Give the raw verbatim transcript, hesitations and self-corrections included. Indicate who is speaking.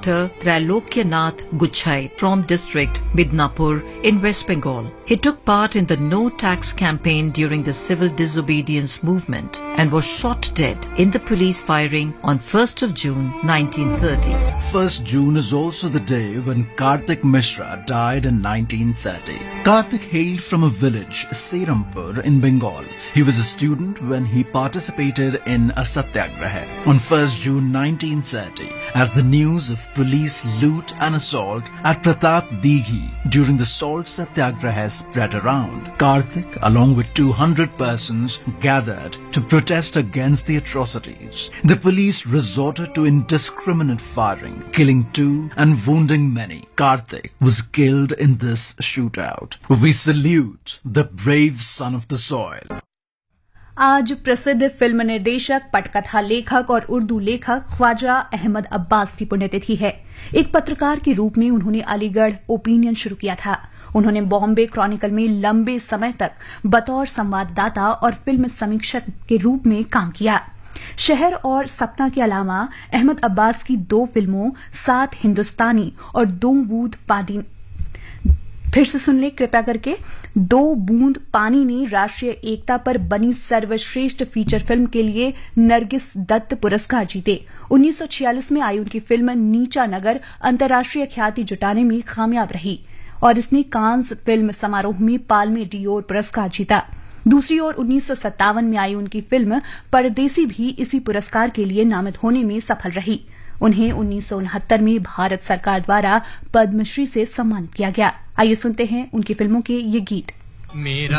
Speaker 1: Doctor Trailokyanath Guchai from district Midnapur in West Bengal. He took part in the no tax campaign during the civil disobedience movement and was shot dead in the police firing on first of June nineteen thirty.
Speaker 2: first of June is also the day when Karthik Mishra died in nineteen thirty. Karthik hailed from a village, Serampur in Bengal. He was a student when he participated in a satyagraha on first of June nineteen thirty as the news of police loot and assault at Pratap Dighi during the salt satyagraha spread around. Karthik, along with two hundred persons, gathered to protest against the atrocities. The police resorted to indiscriminate firing, killing two and wounding many. Karthik was killed in this shootout. We salute the brave son of the soil.
Speaker 3: आज प्रसिद्ध film निर्देशक, पटकथा लेखक और उर्दू लेखक ख्वाजा अहमद अब्बास की पुण्यतिथि है। एक पत्रकार के रूप में उन्होंने अलीगढ़ ओपिनियन शुरू किया था। उन्होंने बॉम्बे क्रॉनिकल में लंबे समय तक बतौर संवाददाता और फिल्म समीक्षक के रूप में काम किया। शहर और सपना के अलावा अहमद अब्बास की दो फिल्मों सात हिंदुस्तानी और दो बूंद पानी फिर से सुन ले कृपया करके दो बूंद पानी ने राष्ट्रीय एकता पर बनी सर्वश्रेष्ठ फीचर फिल्म के लिए नरगिस दत्त पुरस्कार जीते। उन्नीस सौ छियालीस में आई उनकी फिल्म नीचा नगर अंतर्राष्ट्रीय ख्याति जुटाने में कामयाब रही और इसने कांस फिल्म समारोह में पाल्मे डियोर पुरस्कार जीता। दूसरी ओर उन्नीस सौ सत्तावन में आई उनकी फिल्म परदेसी भी इसी पुरस्कार के लिए नामित होने में सफल रही। उन्हें उन्नीस सौ उनहत्तर में भारत सरकार द्वारा पद्मश्री से सम्मानित किया गया। आइए सुनते हैं उनकी फिल्मों के ये गीत।